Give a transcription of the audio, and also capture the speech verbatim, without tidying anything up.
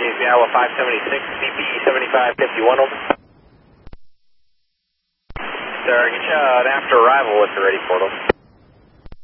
J P Iowa five seventy-six, B P seventy-five fifty-one, over. Sir, get you out after arrival if you're ready for it.